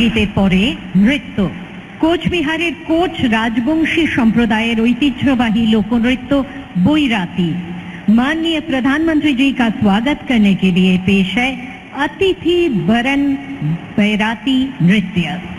সঙ্গীতের পরে নৃত্য। কোচবিহারের কোচ राजवंशी संप्रदायर ऐतिह्यवाही लोकनृत्य बैराती। माननीय प्रधानमंत्री जी का स्वागत करने के लिए पेश है अतिथि वरण बैराती नृत्य।